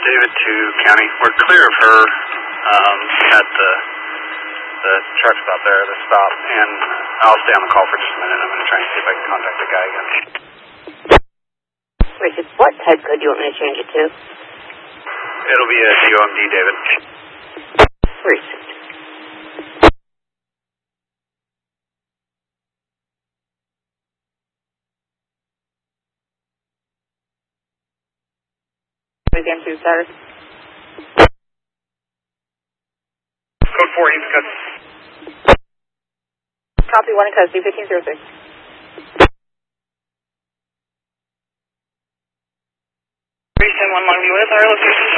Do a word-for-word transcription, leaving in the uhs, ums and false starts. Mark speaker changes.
Speaker 1: David to County. We're clear of her um, at the the truck stop there, the stop, and I'll stay on the call for just a minute. I'm going to try and see if I can contact the guy again.
Speaker 2: Richard, what type code do you want me to change it to?
Speaker 1: It'll be a D O M D, David.
Speaker 2: Richard. Again, two status.
Speaker 1: Code four, he's cut.
Speaker 2: Copy one in custody, fifteen zero six.
Speaker 3: three seven one one, with our location.